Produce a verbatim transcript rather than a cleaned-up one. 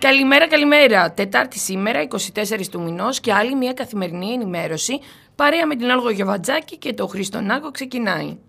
Καλημέρα, καλημέρα. Τετάρτη σήμερα, εικοστή τέταρτη του μηνός και άλλη μια καθημερινή ενημέρωση παρέα με την Όλγα Γεβατζάκη και τον Χρήστο Νάκο ξεκινάει.